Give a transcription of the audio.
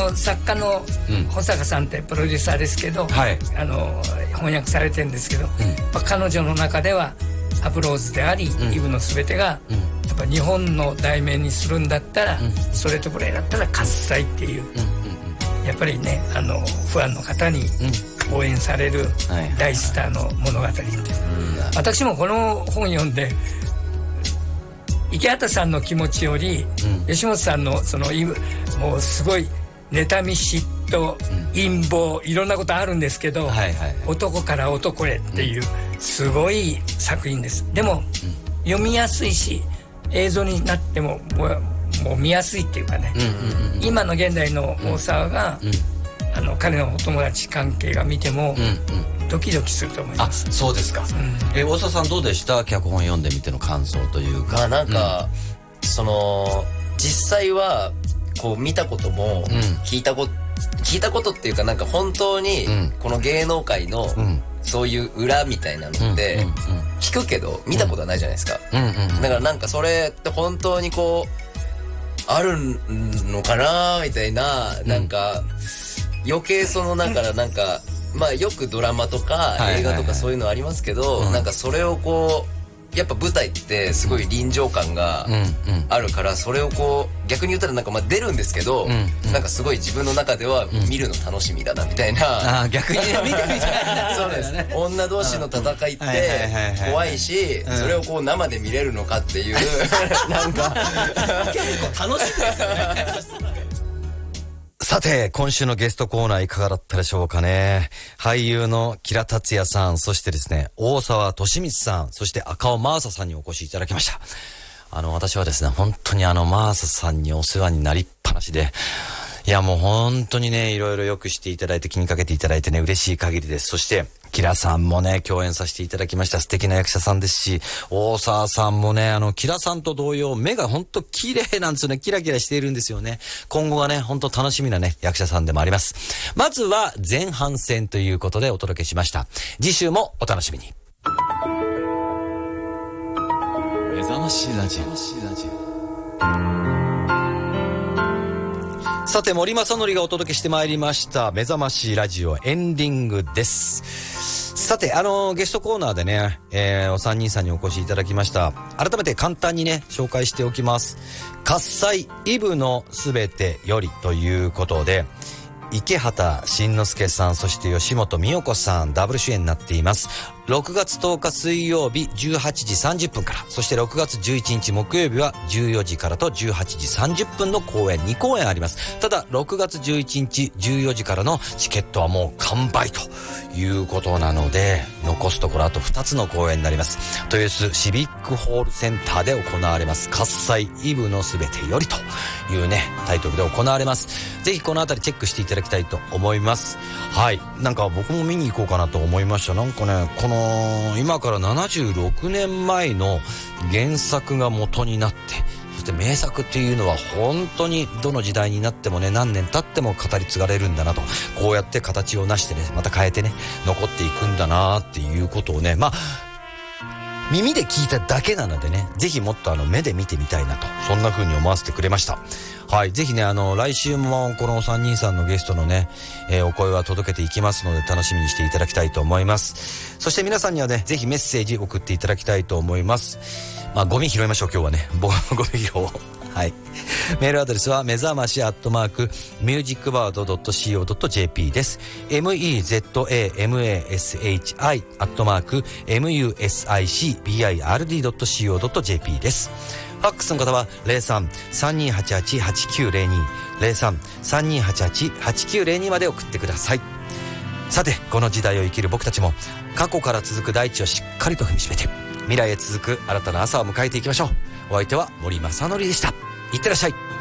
作家の保坂さんってプロデューサーですけど、 はい、 翻訳されてるんですけど、彼女の中ではアプローズであり、イブのすべてが、やっぱ日本の題名にするんだったら、それとこれだったら喝采っていう、やっぱりねファンの方に応援される大スターの物語って、私もこの本読んで池畑さんの気持ちより、吉本さんのそのもうすごい妬み嫉妬、陰謀いろんなことあるんですけど、男から男へっていうすごい作品です。でも、読みやすいし映像になってももう見やすいっていうかね、今の現代の大沢が、彼のお友達関係が見ても、ドキドキすると思います。 あ、そうですか。大沢さんどうでした？脚本読んでみての感想というか。 なんか、実際はこう見たことも、聞いたことっていうか、なんか本当にこの芸能界のそういう裏みたいなのって聞くけど見たことはないじゃないですか。だからなんかそれって本当にこうあるのかなみたいな、なんか余計なんかまあよくドラマとか映画とかそういうのありますけど、なんかそれをこうやっぱ舞台ってすごい臨場感があるから、それをこう逆に言ったらなんかまあ出るんですけど、なんかすごい自分の中では見るの楽しみだなみたいな。 逆に見てみたいな。 そうですね。女同士の戦いって怖いし、それをこう生で見れるのかっていうなんか結構楽しいですよね。さて、今週のゲストコーナーいかがだったでしょうかね。俳優の木田達也さん、そしてですね、大沢敏光さん、そして赤尾真麻さんにお越しいただきました。私はですね、本当に真麻さんにお世話になりっぱなしで、いやもう本当にね、いろいろよくしていただいて、気にかけていただいてね、嬉しい限りです。そして、木田さんもね、共演させていただきました。素敵な役者さんですし、大沢さんもね、木田さんと同様、目が本当綺麗なんですよね。キラキラしているんですよね。今後がね、本当楽しみなね、役者さんでもあります。まずは前半戦ということでお届けしました。次週もお楽しみに。目覚ましラジオ。さて、森正則がお届けしてまいりました目覚ましラジオエンディングです。さて、ゲストコーナーでね、お三人さんにお越しいただきました。改めて簡単にね、紹介しておきます。喝采イブのすべてよりということで、池畑慎之介さん、そして吉本美代子さん、ダブル主演になっています。6月10日水曜日18時30分から、そして6月11日木曜日は14時からと18時30分の公演、2公演あります。ただ、6月11日14時からのチケットはもう完売ということなので、残すところあと2つの公演になります。豊洲シビックホールセンターで行われます。喝采イブのすべてよりというね、タイトルで行われます。ぜひこのあたりチェックしていただきたいと思います。はい。なんか僕も見に行こうかなと思いました。なんかね、今から76年前の原作が元になって、そして名作っていうのは本当にどの時代になってもね、何年経っても語り継がれるんだなと、こうやって形を成してね、また変えてね、残っていくんだなっていうことをね、まあ耳で聞いただけなのでね、ぜひもっと目で見てみたいなと、そんな風に思わせてくれました。はい、ぜひね、来週もこの3人さんのゲストのね、お声は届けていきますので、楽しみにしていただきたいと思います。そして皆さんにはね、ぜひメッセージ送っていただきたいと思います。まあ、ゴミ拾いましょう、今日はね。ゴミ拾おう。はい。メールアドレスは、めざまし@musicbird.co.jp です。mezamashi@musicbird.co.jp です。ファックスの方は 03-3288-8902 03-3288-8902 まで送ってください。さて、この時代を生きる僕たちも過去から続く大地をしっかりと踏みしめて未来へ続く新たな朝を迎えていきましょう。お相手は森正則でした。いってらっしゃい。